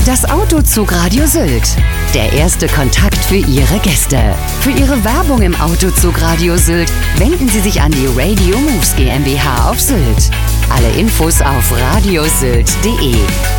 Das Autozugradio Sylt. Der erste Kontakt für Ihre Gäste. Für Ihre Werbung im Autozugradio Sylt wenden Sie sich an die Radio Moves GmbH auf Sylt. Alle Infos auf radiosylt.de.